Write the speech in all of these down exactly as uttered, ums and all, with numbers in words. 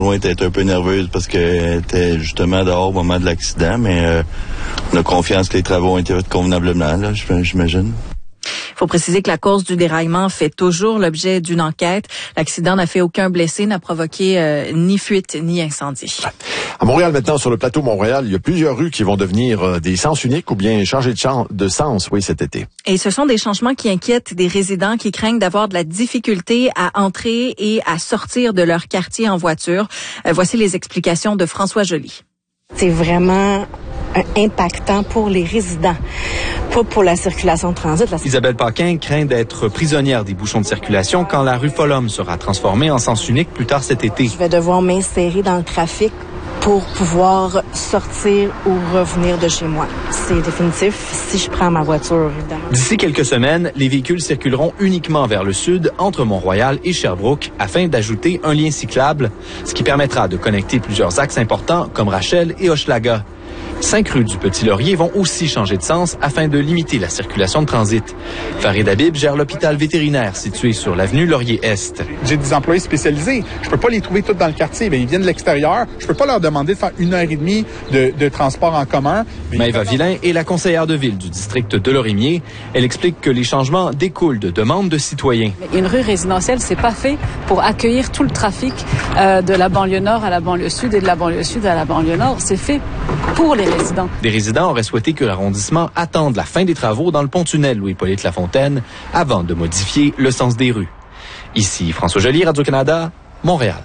Loin était un peu nerveuse parce qu'elle était justement dehors au moment de l'accident, mais euh, on a confiance que les travaux ont été faits convenablement, là, j'imagine. Il faut préciser que la cause du déraillement fait toujours l'objet d'une enquête. L'accident n'a fait aucun blessé, n'a provoqué euh, ni fuite ni incendie. À Montréal maintenant, sur le plateau Montréal, il y a plusieurs rues qui vont devenir euh, des sens uniques ou bien changer de, chan- de sens, oui, cet été. Et ce sont des changements qui inquiètent des résidents qui craignent d'avoir de la difficulté à entrer et à sortir de leur quartier en voiture. Euh, voici les explications de François Joly. C'est vraiment impactant pour les résidents, pas pour la circulation de transit. La... Isabelle Paquin craint d'être prisonnière des bouchons de circulation quand la rue Follum sera transformée en sens unique plus tard cet été. Je vais devoir m'insérer dans le trafic pour pouvoir sortir ou revenir de chez moi. C'est définitif si je prends ma voiture, évidemment. D'ici quelques semaines, les véhicules circuleront uniquement vers le sud, entre Mont-Royal et Sherbrooke, afin d'ajouter un lien cyclable, ce qui permettra de connecter plusieurs axes importants comme Rachel et Hochelaga. Cinq rues du Petit-Laurier vont aussi changer de sens afin de limiter la circulation de transit. Farid Habib gère l'hôpital vétérinaire situé sur l'avenue Laurier-Est. J'ai des employés spécialisés. Je peux pas les trouver tous dans le quartier. Bien, ils viennent de l'extérieur. Je peux pas leur demander de faire une heure et demie de, de transport en commun. Maëva Villain est la conseillère de ville du district de Lorimier. Elle explique que les changements découlent de demandes de citoyens. Une rue résidentielle, c'est pas fait pour accueillir tout le trafic euh, de la banlieue nord à la banlieue sud et de la banlieue sud à la banlieue nord. C'est fait pour les résidents. Des résidents auraient souhaité que l'arrondissement attende la fin des travaux dans le pont-tunnel Louis-Hippolyte Lafontaine avant de modifier le sens des rues. Ici François Joly, Radio-Canada, Montréal.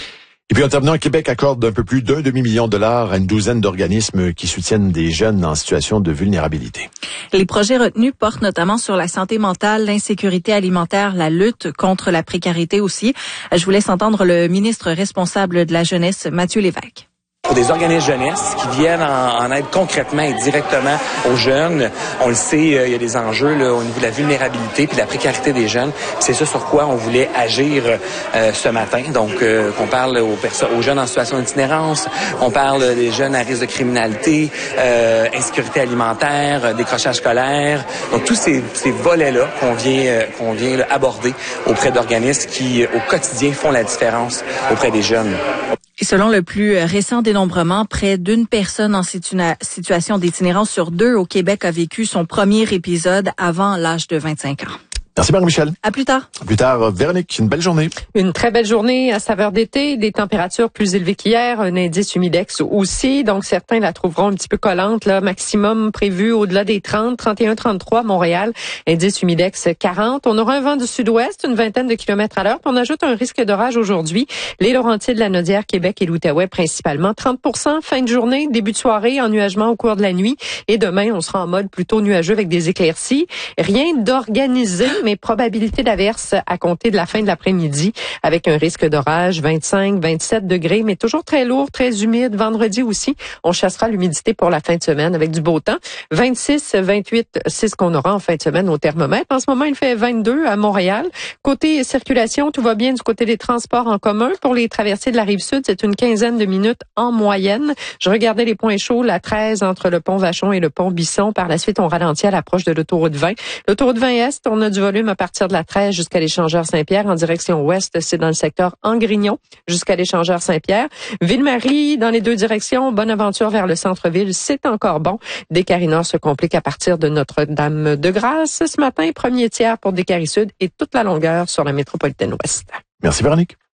Et puis en terminant, Québec accorde un peu plus d'un demi-million de dollars à une douzaine d'organismes qui soutiennent des jeunes en situation de vulnérabilité. Les projets retenus portent notamment sur la santé mentale, l'insécurité alimentaire, la lutte contre la précarité aussi. Je vous laisse entendre le ministre responsable de la jeunesse, Mathieu Lévesque. Pour des organismes jeunesse qui viennent en, en aide concrètement et directement aux jeunes. On le sait, euh, il y a des enjeux là, au niveau de la vulnérabilité puis de la précarité des jeunes. C'est ça sur quoi on voulait agir euh, ce matin. Donc, euh, qu'on parle aux, perso- aux jeunes en situation d'itinérance, on parle des jeunes à risque de criminalité, euh, insécurité alimentaire, euh, décrochage scolaire. Donc, tous ces, ces volets-là qu'on vient, euh, qu'on vient là, aborder auprès d'organismes qui, euh, au quotidien, font la différence auprès des jeunes. Et selon le plus récent dénombrement, près d'une personne en situa- situation d'itinérance sur deux au Québec a vécu son premier épisode avant l'âge de vingt-cinq ans. Merci Marie-Michel. À plus tard. À plus tard, Véronique, une belle journée. Une très belle journée à saveur d'été, des températures plus élevées qu'hier, un indice humidex aussi, donc certains la trouveront un petit peu collante, là, maximum prévu au-delà des trente, trente et un, trente-trois, Montréal, indice humidex quarante. On aura un vent du sud-ouest, une vingtaine de kilomètres à l'heure, puis on ajoute un risque d'orage aujourd'hui. Les Laurentides, la Naudière, Québec et l'Outaouais principalement, trente pour cent, fin de journée, début de soirée, ennuagement au cours de la nuit, et demain, on sera en mode plutôt nuageux avec des éclaircies. Rien d'organisé, mais probabilité d'averse à compter de la fin de l'après-midi avec un risque d'orage vingt-cinq, vingt-sept degrés, mais toujours très lourd, très humide. Vendredi aussi, on chassera l'humidité pour la fin de semaine avec du beau temps. vingt-six, vingt-huit, c'est ce qu'on aura en fin de semaine au thermomètre. En ce moment, il fait vingt-deux à Montréal. Côté circulation, tout va bien du côté des transports en commun. Pour les traversées de la Rive-Sud, c'est une quinzaine de minutes en moyenne. Je regardais les points chauds, la treize entre le pont Vachon et le pont Bisson. Par la suite, on ralentit à l'approche de l'autoroute vingt. L'autoroute vingt Est, on a du volume à partir de la treize jusqu'à l'échangeur Saint-Pierre. En direction ouest, c'est dans le secteur Angrignon jusqu'à l'échangeur Saint-Pierre. Ville-Marie, dans les deux directions, Bonaventure vers le centre-ville, c'est encore bon. Descaries-Nord se complique à partir de Notre-Dame-de-Grâce. Ce matin, premier tiers pour Descaries-Sud et toute la longueur sur la métropolitaine ouest. Merci Véronique.